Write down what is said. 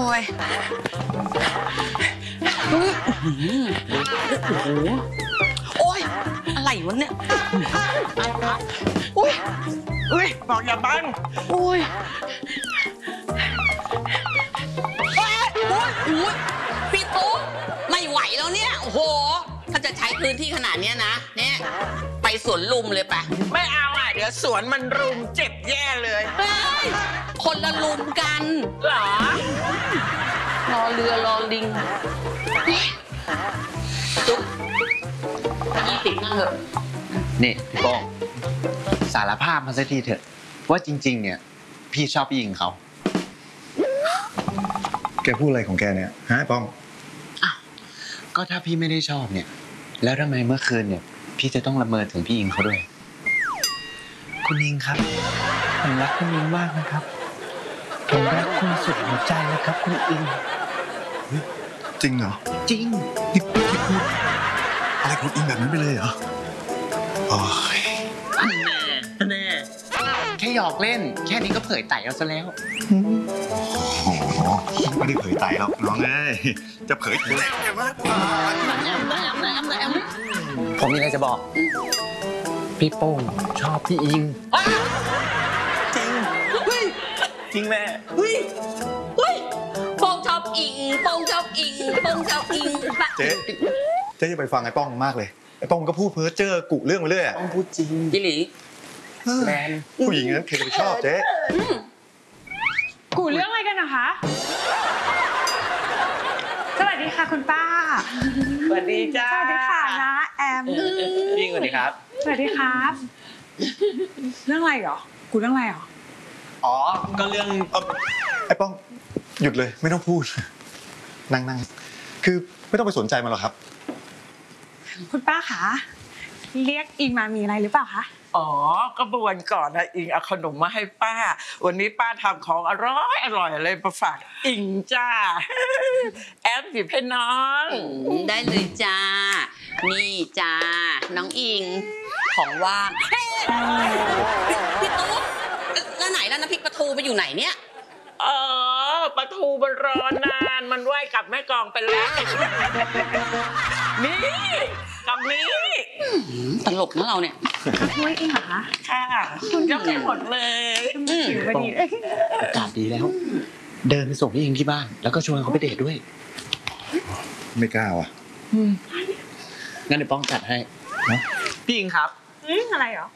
อ้ยโอ้โหโอ้ยอะไรวะเนี่ยอุ้ยอุ้ยบอกอย่าบังอุ้ยอุ้ยพี่ตุ๊กไม่ไหวแล้วเนี่ยโอ้โหถ้าจะใช้พื้นที่ขนาดนี้นะเนี่ยไปสวนลุมเลยปะไม่เอาอ่ะเดี๋ยวสวนมันรุมเจ็บแย่เลยเฮ้ยคนละลุมกันเหรอรอเรือรอลิงตุ๊ก20นั่งเถอะนี่พี่โป้งสารภาพมาสักทีเถอะว่าจริงๆเนี่ยพี่ชอบพี่หญิงเขาแกพูดอะไรของแกเนี่ยฮะป้องก็ถ้าพี่ไม่ได้ชอบเนี่ยแล้วทำไมเมื่อคืนเนี่ยพี่จะต้องละเมอถึงพี่หญิงเขาด้วยคุณหญิงครับผมรักคุณหญิงมากนะครับผมรักคุณสุดหัวใจเลยครับคุณอิงจริงเหรอจริงนี่พูดอะไรคุณอินแบบนั้นไปเลยเหรอโอ้ยแน่แค่หยอกเล่นแค่นี้ก็เผยไต่เอาซะแล้วโอ้โหไม่ได้เผยไตหรอกน้องเอ้ยจะเผยแหลกมากกว่าผมมีอะไรจะบอก พี่โป้งชอบพี่อิงจริงจริงแม่เฮ้ยโป้งชอบอิงโป้งชอบอิงโป้งชอบอิงเจ๊จะไปฟังไอ้ป้องมากเลยไอ้ป้องก็พูดเพ้อเจ้อกุเรื่องไปเรื่อยอะต้องพูดจริงยี่หลีแมนผู้หญิงนั้นใครจะไปชอบเจ๊กูเรื่องอะไรกันนะคะ สวัสดีค่ะคุณป้าสวัสดีจ้าสวัสดีค่ะนะแอมพี่สวัสดีครับสวัสดีครับ เรื่องอะไรเหรอ กูเรื่องอะไรเหรออ๋อก็เรื่องไอ้ป้องหยุดเลยไม่ต้องพูดนั่งคือไม่ต้องไปสนใจมันหรอกครับคุณป้าคะ เรียกอิงมามีอะไรหรือเปล่าคะอ๋อก็เมื่อวันก่อนนะอิงเอาขนมมาให้ป้า วันนี้ป้าทำของอร่อยเลยมาฝากอิงจ้า แอมหยิบให้น้องได้เลยจ้านี่จ้าน้องอิงของว่างเฮ้ยพี่ตุ๊กแล้วไหนแล้วน้ำพริกปลาทูไปอยู่ไหนเนี่ยอ๋อปลาทูมันรอนานมันไหว้กลับแม่กองไปแล้ว นี่กับนี้ตลกนะเราเนี่ยช่วยอิงเหรอคะค่ะยกให้หมดเลยหิวพอดีโอกาสดีแล้ว เดินไปส่งพี่อิงที่บ้าน แล้วก็ชวนเขาไปเดทด้วยไม่กล้าว่ะงั้นเดี๋ยวป้องจัดให้พี่อิงครับอะไรเหรอ